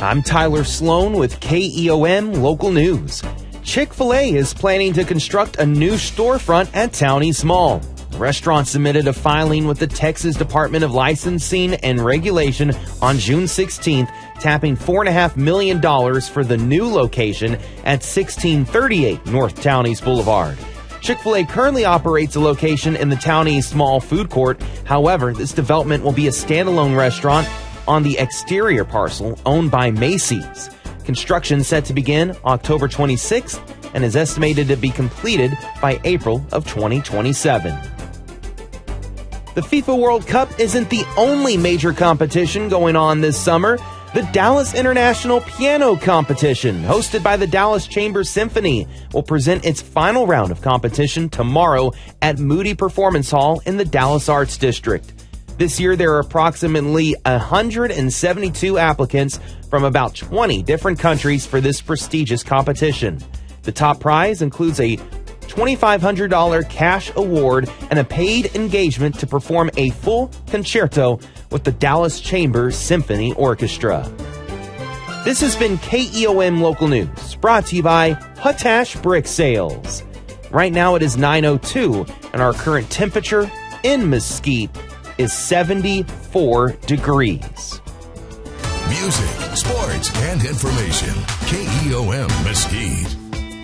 I'm Tyler Sloan with KEOM Local News. Chick-fil-A is planning to construct a new storefront at Town East Mall. The restaurant submitted a filing with the Texas Department of Licensing and Regulation on June 16th, tapping $4.5 million for the new location at 1638 North Town East Boulevard. Chick-fil-A currently operates a location in the Town East Mall food court. However, this development will be a standalone restaurant on the exterior parcel owned by Macy's. Construction set to begin October 26th and is estimated to be completed by April of 2027. The FIFA World Cup isn't the only major competition going on this summer. The Dallas International Piano Competition, hosted by the Dallas Chamber Symphony, will present its final round of competition tomorrow at Moody Performance Hall in the Dallas Arts District. This year, there are approximately 172 applicants from about 20 different countries for this prestigious competition. The top prize includes a $2,500 cash award and a paid engagement to perform a full concerto with the Dallas Chamber Symphony Orchestra. This has been KEOM Local News, brought to you by Hutash Brick Sales. Right now it is 9:02, and our current temperature in Mesquite is 74 degrees. Music, sports, and information. KEOM Mesquite.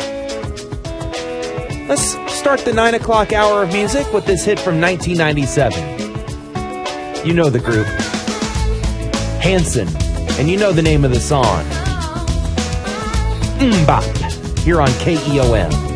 Let's start the 9 o'clock hour of music with this hit from 1997. You know the group, Hanson, and you know the name of the song, Mbop, here on KEOM.